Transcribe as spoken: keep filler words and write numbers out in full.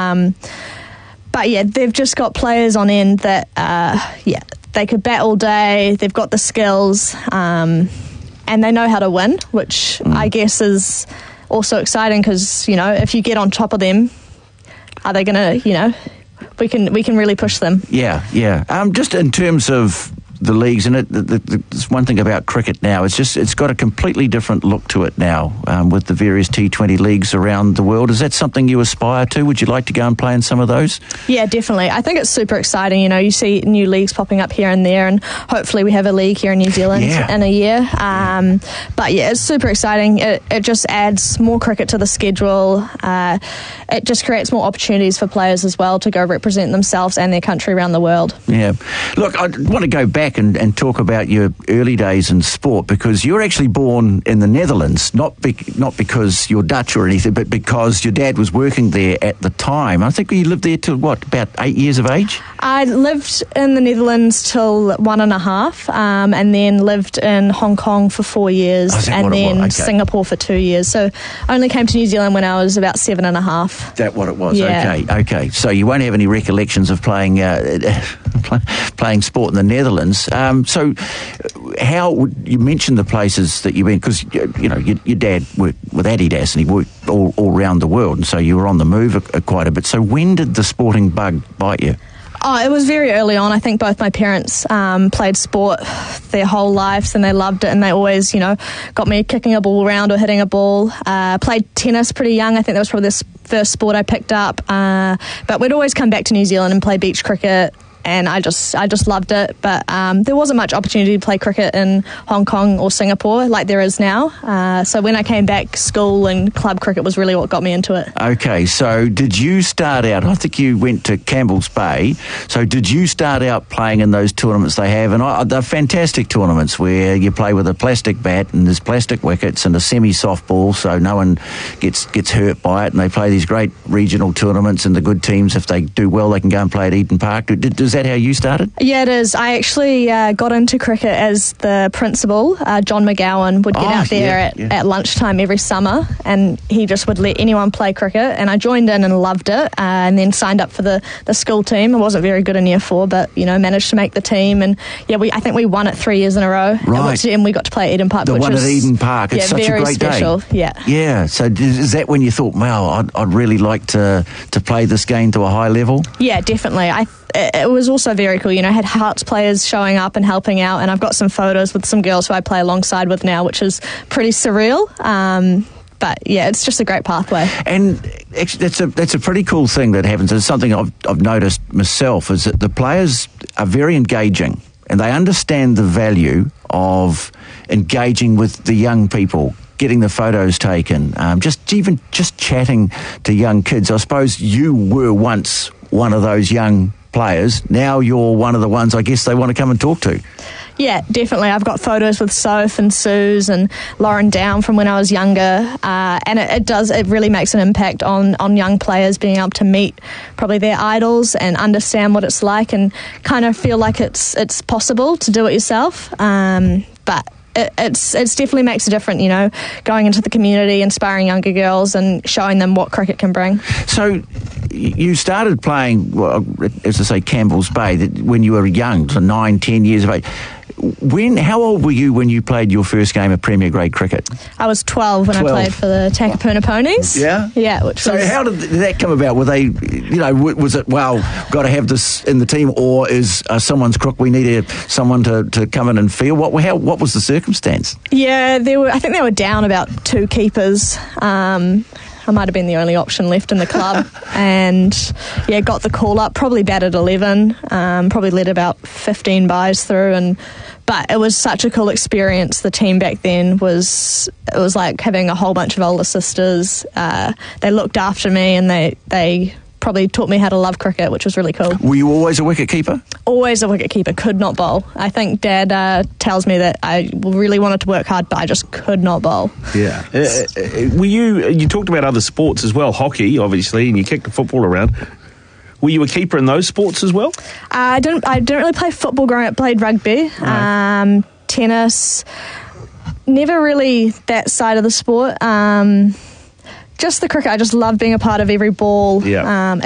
Um, but yeah, they've just got players on end that, uh, yeah, they could bat all day. They've got the skills, um, and they know how to win, which mm. I guess is also exciting because, you know, if you get on top of them, are they going to, you know, we can we can really push them. Yeah, yeah. Um, just in terms of the leagues, and it, the, the, there's one thing about cricket now. It's just it's got a completely different look to it now um, with the various T twenty leagues around the world. Is that something you aspire to? Would you like to go and play in some of those? Yeah, definitely. I think it's super exciting. You know, you see new leagues popping up here and there, and hopefully we have a league here in New Zealand yeah. in a year. Um, but yeah, it's super exciting. It, it just adds more cricket to the schedule. Uh, it just creates more opportunities for players as well to go represent themselves and their country around the world. Yeah. Look, I want to go back And, and talk about your early days in sport, because you're actually born in the Netherlands, not be, not because you're Dutch or anything, but because your dad was working there at the time. I think you lived there till, what, about eight years of age? I lived in the Netherlands till one and a half, um, and then lived in Hong Kong for four years, oh, and then okay. Singapore for two years. So I only came to New Zealand when I was about seven and a half. Is that what it was? Yeah. Okay, okay. So you won't have any recollections of playing uh, playing sport in the Netherlands. Um, so, how you mentioned the places that you went, because you know your, your dad worked with Adidas and he worked all, all around the world, and so you were on the move a, a, quite a bit. So, when did the sporting bug bite you? Oh, it was very early on. I think both my parents um, played sport their whole lives, and they loved it, and they always, you know, got me kicking a ball around or hitting a ball. Uh, played tennis pretty young. I think that was probably the first sport I picked up. Uh, but we'd always come back to New Zealand and play beach cricket. And I just I just loved it. But um, there wasn't much opportunity to play cricket in Hong Kong or Singapore like there is now. Uh, so when I came back, school and club cricket was really what got me into it. Okay, so did you start out, I think you went to Campbell's Bay, so did you start out playing in those tournaments they have? And I, they're fantastic tournaments where you play with a plastic bat and there's plastic wickets and a semi-soft ball so no one gets, gets hurt by it, and they play these great regional tournaments, and the good teams, if they do well, they can go and play at Eden Park. Did, Is that how you started? Yeah, it is. I actually uh, got into cricket as the principal. Uh, John McGowan would get oh, out there yeah, at, yeah. at lunchtime every summer, and he just would let anyone play cricket, and I joined in and loved it, uh, and then signed up for the, the school team. I wasn't very good in year four, but, you know, managed to make the team, and yeah, we I think we won it three years in a row. Right. And we got to play at Eden Park. The which one was, at Eden Park. It's yeah, such very a great special. day. Yeah. Yeah. So is that when you thought, wow, I'd, I'd really like to, to play this game to a high level? Yeah, definitely. I It was also very cool, you know, I had Hearts players showing up and helping out, and I've got some photos with some girls who I play alongside with now, which is pretty surreal. Um, but yeah, it's just a great pathway. And actually, that's a that's a pretty cool thing that happens. It's something I've I've noticed myself, is that the players are very engaging, and they understand the value of engaging with the young people, getting the photos taken, um, just even just chatting to young kids. I suppose you were once one of those young players. Now you're one of the ones, I guess, they want to come and talk to. Yeah, definitely. I've got photos with Soph and Suze and Lauren Down from when I was younger, uh, and it, it does, it really makes an impact on, on young players being able to meet probably their idols and understand what it's like and kind of feel like it's it's possible to do it yourself. Um, but It, it's it's definitely makes a difference, you know, going into the community, inspiring younger girls and showing them what cricket can bring. So you started playing, well, as I say, Campbell's Bay, when you were young, so nine, ten years of age. When, how old were you when you played your first game of Premier Grade cricket? I was twelve when twelve. I played for the Takapuna Ponies. Yeah? Yeah. Which so was... how did that come about? Were they, you know, was it, well, got to have this in the team, or is uh, someone's crook, we need a, someone to, to come in and field? What, how, what was the circumstance? Yeah, they were. I think they were down about two keepers. Um, I might have been the only option left in the club, and yeah, got the call up. Probably batted eleven. Um, probably led about fifteen byes through, and but it was such a cool experience. The team back then was it was like having a whole bunch of older sisters. Uh, they looked after me, and they they. probably taught me how to love cricket, which was really cool. Were you always a wicket keeper? Always a wicket keeper, could not bowl. I think Dad uh, tells me that I really wanted to work hard, but I just could not bowl. Yeah. Uh, uh, were you, you talked about other sports as well, hockey, obviously, and you kicked the football around. Were you a keeper in those sports as well? Uh, I didn't I didn't really play football growing up, played rugby, no. um, tennis, never really that side of the sport. Um, Just the cricket. I just love being a part of every ball. Yeah. Um,